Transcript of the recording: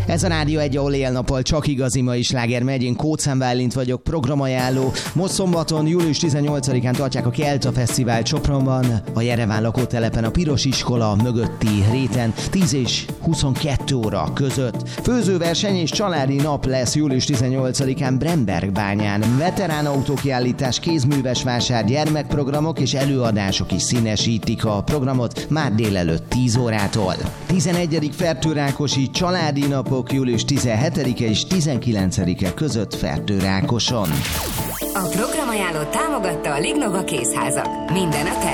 Ez a Rádió 1, ahol éjjel-nappal csak igazi mai sláger megy. Én Kóczán Bálint vagyok, programajánló. Most szombaton, július 18-án tartják a Kelta Fesztivál Sopronban, a Jereván lakótelepen, a Piros Iskola mögötti réten 10 és 22 óra között. Főzőverseny és családi nap lesz július 18-án Brembergbányán. Veterán autókiállítás, kézműves vásár, gyermekprogramok és előadások is színesítik a programot már délelőtt 10 órától. 11. Fertőrákosi családi napok július 17-e és 19-e között Fertőrákoson. A programajánlót támogatta a Lignova Kézházak. Minden a terv.